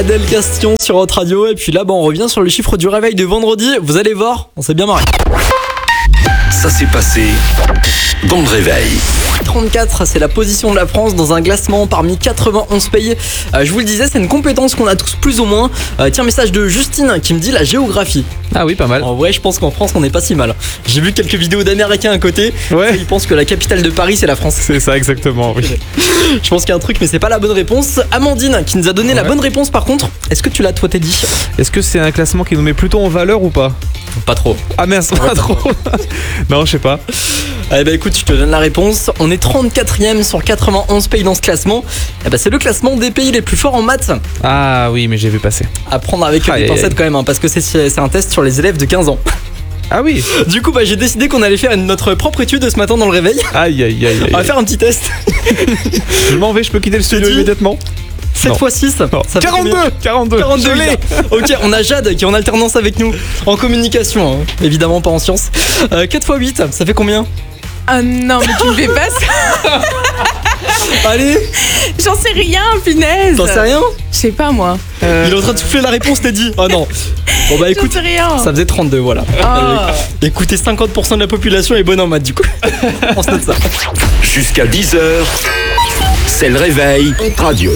Adèle Castillon sur Hot Radio. Et puis là, on revient sur le chiffre du réveil de vendredi. Vous allez voir, on s'est bien marré. Ça s'est passé dans le réveil. 34, c'est la position de la France dans un classement parmi 91 pays. Je vous le disais, c'est une compétence qu'on a tous plus ou moins. Tiens, message de Justine qui me dit la géographie. Ah oui, pas mal. En vrai, je pense qu'en France, on n'est pas si mal. J'ai vu quelques vidéos d'Américains à côté. Ouais. Ils pensent que la capitale de Paris, c'est la France. C'est ça, exactement, oui. Je pense qu'il y a un truc, mais c'est pas la bonne réponse. Amandine qui nous a donné la bonne réponse par contre. Est-ce que tu l'as, toi, Teddy? Est-ce que c'est un classement qui nous met plutôt en valeur ou pas? Pas trop. Ah mince, pas trop. Non, je sais pas. Eh ben écoute, je te donne la réponse. On est 34e sur 91 pays dans ce classement. Eh ben c'est le classement des pays les plus forts en maths. Ah oui, mais j'ai vu passer. À prendre avec des pincettes quand même, hein, parce que c'est un test sur les élèves de 15 ans. Ah oui. Du coup, j'ai décidé qu'on allait faire notre propre étude ce matin dans le réveil. Aïe, aïe, aïe. On va faire un petit test. Je m'en vais, je peux quitter le studio immédiatement. 7 x 6, ça fait 42. Je l'ai. Ok, on a Jade qui est en alternance avec nous, en communication, hein. Évidemment pas en sciences. 4 x 8, ça fait combien? Ah non, mais tu me fais pas ça. Allez. J'en sais rien, punaise. T'en sais rien? Je sais pas moi. Il est en train de souffler la réponse, Teddy. Oh non. Bon bah écoute, J'en sais rien. ça faisait 32, voilà. Oh. Écoutez, 50% de la population est bonne en maths du coup. On se note ça. Jusqu'à 10h, c'est le réveil Hot Radio.